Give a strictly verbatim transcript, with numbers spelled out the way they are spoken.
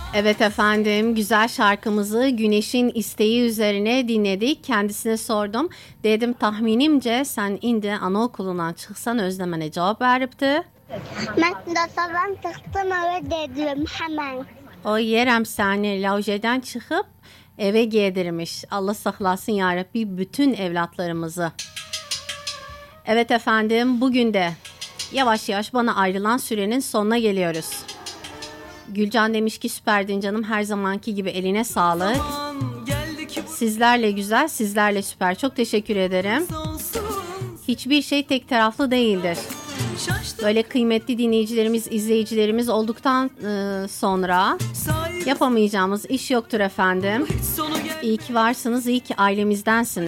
Evet efendim, güzel şarkımızı Güneş'in isteği üzerine dinledik. Kendisine sordum. Dedim tahminimce sen indi anaokulundan çıksan Özlemen'e cevap veripti. Ben de sabah çıktım eve dedim hemen. O yerem seni lavjeden çıkıp eve giydirmiş. Allah saklasın yarabbi bütün evlatlarımızı. Evet efendim, bugün de yavaş yavaş bana ayrılan sürenin sonuna geliyoruz. Gülcan demiş ki süperdin canım, her zamanki gibi eline sağlık. Sizlerle güzel, sizlerle süper. Çok teşekkür ederim. Hiçbir şey tek taraflı değildir. Böyle kıymetli dinleyicilerimiz, izleyicilerimiz olduktan e, sonra yapamayacağımız iş yoktur efendim. İyi ki varsınız, iyi ki ailemizdensiniz.